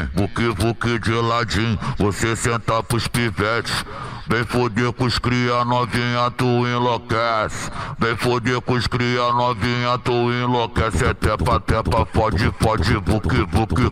vuque de ladinho, você senta pros pivetes. Vem foder com os cria novinha, tu enlouquece. Vem foder com os cria novinha, tu enlouquece. É tepa, fode, vuque.